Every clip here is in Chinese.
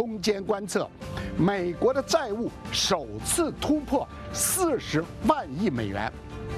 空间观测，美国的债务首次突破40万亿美元。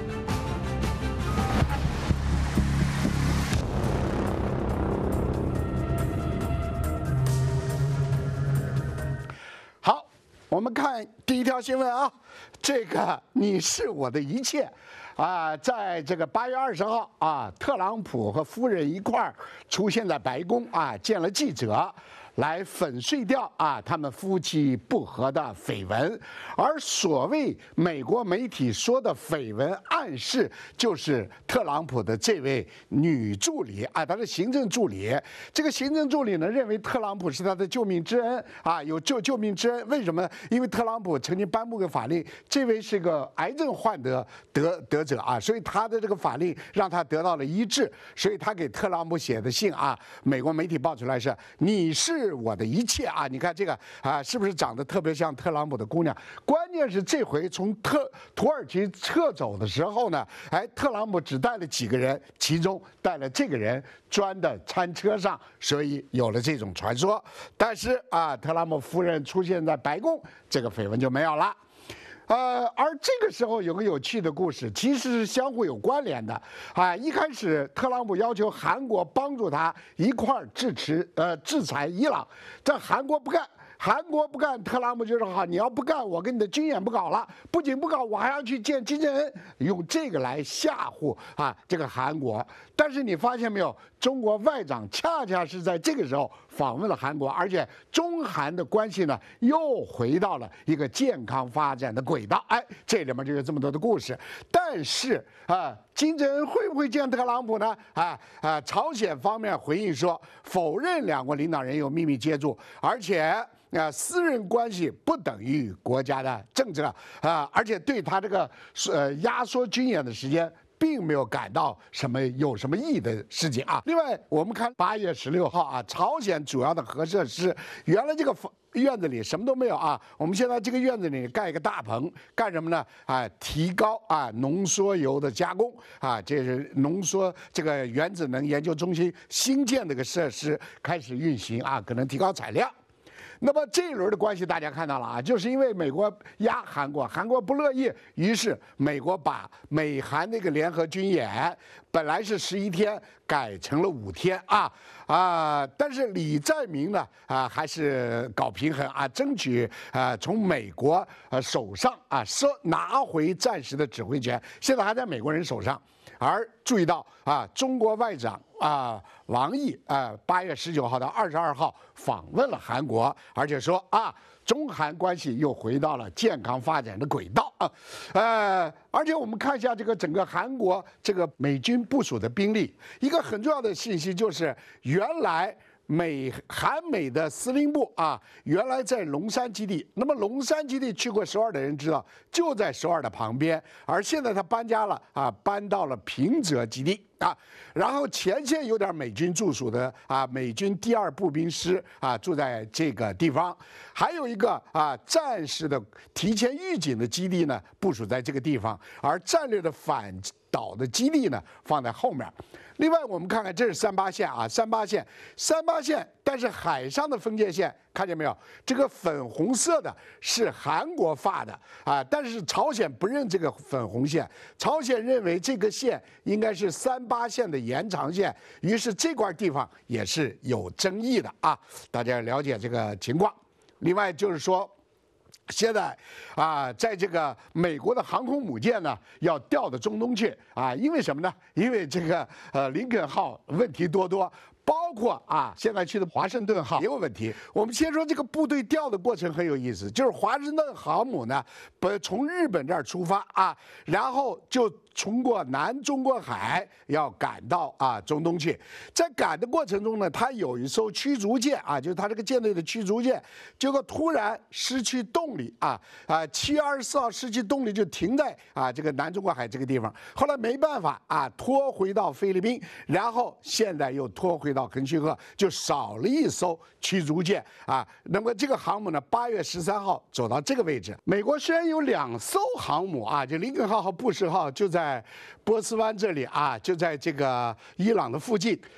好，我们看第一条新闻啊，这个你是我的一切。在这个8月20号啊，特朗普和夫人一块儿出现在白宫啊，见了记者，来粉碎掉他们夫妻不和的绯闻。而所谓美国媒体说的绯闻，暗示就是特朗普的这位女助理他是行政助理。这个行政助理呢，认为特朗普是他的救命之恩有救命之恩。为什么？因为特朗普曾经颁布个法令，这位是个癌症患得者所以他的这个法令让他得到了医治。所以他给特朗普写的信美国媒体报出来是你是我的一切你看这个是不是长得特别像特朗普的姑娘？关键是这回从土耳其撤走的时候呢，特朗普只带了几个人，其中带了这个人装的餐车上，所以有了这种传说。但是特朗普夫人出现在白宫，这个绯闻就没有了。而这个时候有个有趣的故事，其实是相互有关联的一开始特朗普要求韩国帮助他一块儿制裁伊朗，这韩国不干，特朗普就说好，你要不干，我跟你的军演不搞了，不仅不搞，我还要去见金正恩，用这个来吓唬这个韩国。但是你发现没有，中国外长恰恰是在这个时候访问了韩国，而且中韩的关系呢又回到了一个健康发展的轨道。这里面就有这么多的故事。但是金正恩会不会见特朗普呢？朝鲜方面回应说，否认两国领导人有秘密接触，而且私人关系不等于国家的政治而且对他这个压缩军演的时间并没有感到有什么意义的事情另外，我们看8月16号朝鲜主要的核设施，原来这个院子里什么都没有我们现在这个院子里盖一个大棚，干什么呢？提高浓缩铀的加工这是浓缩这个原子能研究中心新建的一个设施开始运行可能提高产量。那么这一轮的关系大家看到了就是因为美国压韩国，韩国不乐意，于是美国把美韩那个联合军演本来是11天改成了5天但是李在明呢还是搞平衡争取从美国手上拿回暂时的指挥权，现在还在美国人手上。而注意到中国外长王毅8月19号到22号访问了韩国，而且说中韩关系又回到了健康发展的轨道而且我们看一下这个整个韩国这个美军部署的兵力，一个很重要的信息就是原来韩美的司令部原来在龙山基地。那么龙山基地去过首尔的人知道，就在首尔的旁边。而现在他搬家了搬到了平泽基地然后前线有点美军驻属的美军第2步兵师住在这个地方，还有一个战时的提前预警的基地呢部署在这个地方，而战略的反导的基地呢放在后面。另外我们看看，这是38线38线，但是海上的分界线看见没有？这个粉红色的是韩国发的但是朝鲜不认这个粉红线，朝鲜认为这个线应该是38线的延长线，于是这块地方也是有争议的大家了解这个情况。另外就是说，现在在这个美国的航空母舰呢要调到中东去因为什么呢？因为这个林肯号问题多，包括现在去的华盛顿号也有问题。我们先说这个部队调的过程很有意思，就是华盛顿航母呢从日本这儿出发然后就通过南中国海要赶到中东去。在赶的过程中呢，它有一艘驱逐舰就是它这个舰队的驱逐舰，结果突然失去动力7月24号失去动力，就停在这个南中国海这个地方。后来没办法拖回到菲律宾，然后现在又拖回到肯须河，就少了一艘驱逐舰那么这个航母呢8月13号走到这个位置。美国虽然有2艘航母就林肯号和布什号就在波斯湾这里就在这个伊朗的附近，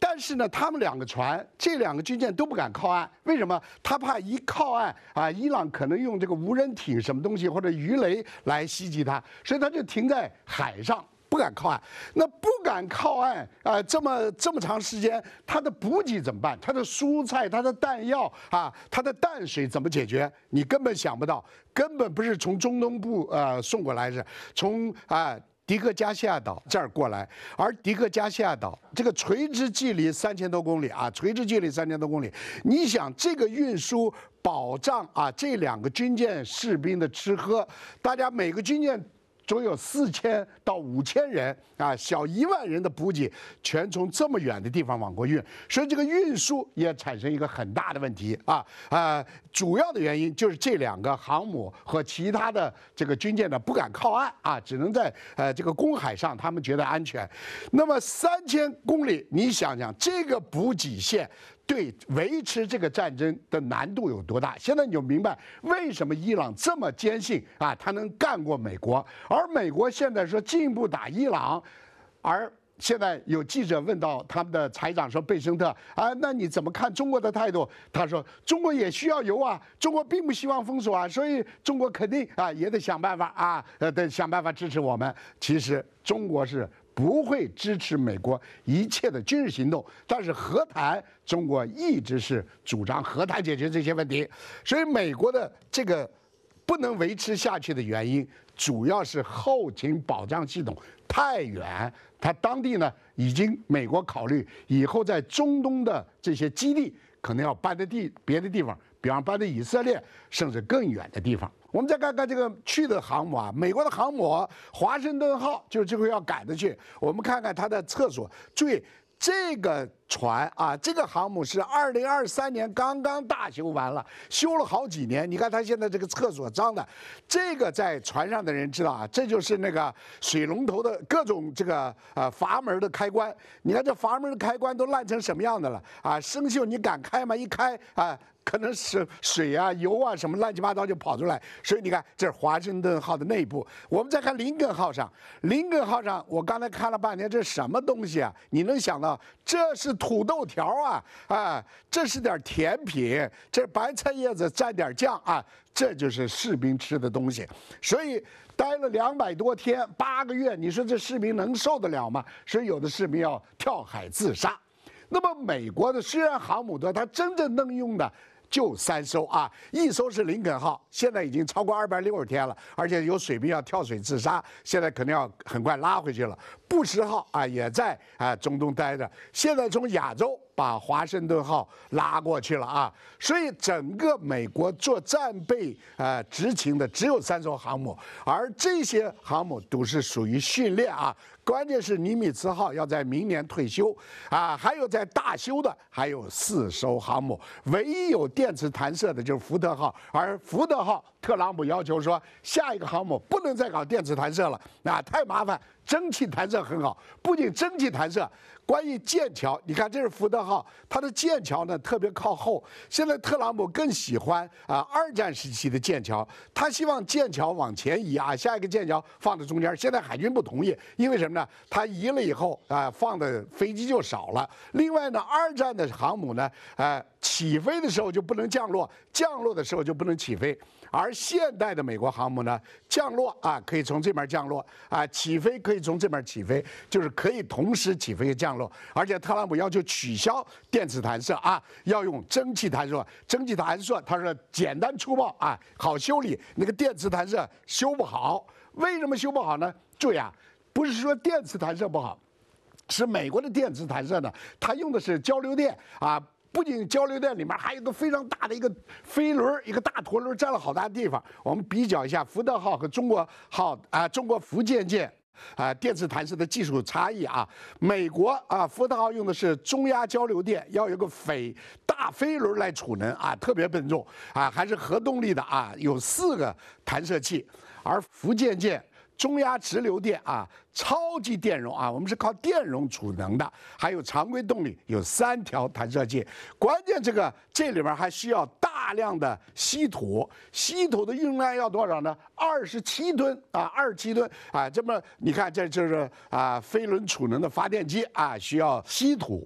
但是呢，他们两个船，这两个军舰都不敢靠岸，为什么？他怕一靠岸啊，伊朗可能用这个无人艇什么东西或者鱼雷来袭击他，所以他就停在海上。不敢靠岸，那不敢靠岸啊，这么长时间，它的补给怎么办？它的蔬菜、它的弹药啊，它的淡水怎么解决？你根本想不到，根本不是从中东部送过来，是从迪克加西亚岛这儿过来，而迪克加西亚岛这个垂直距离3000多公里啊，垂直距离3000多公里，你想这个运输保障啊，这两个军舰士兵的吃喝，大家每个军舰。总有4000到5000人啊，小1万人的补给全从这么远的地方往过运，所以这个运输也产生一个很大的问题主要的原因就是这两个航母和其他的这个军舰呢不敢靠岸啊，只能在这个公海上，他们觉得安全。那么3000公里，你想想这个补给线。对维持这个战争的难度有多大？现在你就明白为什么伊朗这么坚信啊，他能干过美国，而美国现在说进一步打伊朗，而现在有记者问到他们的财长说贝森特啊，那你怎么看中国的态度？他说中国也需要油啊，中国并不希望封锁啊，所以中国肯定也得想办法得想办法支持我们。其实中国是。不会支持美国一切的军事行动，但是和谈，中国一直是主张和谈解决这些问题。所以美国的这个不能维持下去的原因，主要是后勤保障系统太远。它当地呢，已经美国考虑以后在中东的这些基地，可能要搬到别的地方，比方搬到以色列，甚至更远的地方。我们再看看这个去的航母啊，美国的航母华盛顿号就是这回要赶着去。我们看看它的厕所，注意这个船啊，这个航母是2023年刚刚大修完了，修了好几年。你看它现在这个厕所脏的，这个在船上的人知道啊，这就是那个水龙头的各种这个阀门的开关。你看这阀门的开关都烂成什么样的了啊？生锈你敢开吗？一开可能是水啊、油啊什么乱七八糟就跑出来，所以你看，这是华盛顿号的内部。我们再看林肯号上，林肯号上，我刚才看了半天，这是什么东西啊？你能想到这是土豆条这是点甜品，这白菜叶子蘸点酱这就是士兵吃的东西。所以待了200多天，8个月，你说这士兵能受得了吗？所以有的士兵要跳海自杀。那么美国的虽然航母多，它真正能用的。就3艘一艘是林肯号，现在已经超过260天了，而且有水兵要跳水自杀，现在肯定要很快拉回去了。布什号也在中东待着，现在从亚洲把华盛顿号拉过去了所以整个美国做战备执勤的只有3艘航母，而这些航母都是属于训练关键是尼米兹号要在明年退休还有在大修的还有4艘航母，唯一有电磁弹射的就是福特号，而福特号特朗普要求说下一个航母不能再搞电磁弹射了，太麻烦，蒸汽弹射很好，不仅蒸汽弹射。关于剑桥，你看这是福特号，它的剑桥呢特别靠后。现在特朗普更喜欢2战时期的剑桥，他希望剑桥往前移下一个剑桥放在中间。现在海军不同意，因为什么呢？他移了以后放的飞机就少了。另外呢，2战的航母呢起飞的时候就不能降落，降落的时候就不能起飞。而现代的美国航母呢，降落可以从这边降落起飞可以从这边起飞，就是可以同时起飞和降落。而且特朗普要求取消电磁弹射要用蒸汽弹射。蒸汽弹射他说简单粗暴好修理，那个电磁弹射修不好。为什么修不好呢？注意不是说电磁弹射不好，是美国的电磁弹射呢，它用的是交流电不仅交流电里面还有一个非常大的一个飞轮，一个大陀轮占了好大地方。我们比较一下福特号和中国号中国福建舰电磁弹射的技术差异美国福特号用的是中压交流电，要有个大飞轮来储能特别笨重还是核动力的有4个弹射器，而福建舰中压直流电超级电容我们是靠电容储能的，还有常规动力，有3条弹射器。关键这里面还需要大量的稀土，稀土的运动量要多少呢？27吨27吨这么你看这就是飞轮储能的发电机需要稀土。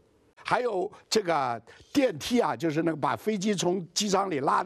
还有这个电梯啊，就是那个把飞机从机场里拉。